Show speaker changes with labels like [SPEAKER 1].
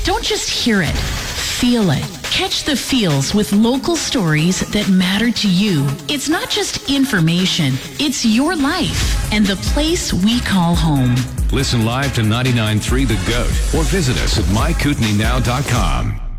[SPEAKER 1] Don't just hear it, feel it. Catch the feels with local stories that matter to you. It's not just information, it's your life and the place we call home.
[SPEAKER 2] Listen live to 99.3 The Goat or visit us at mykootenaynow.com.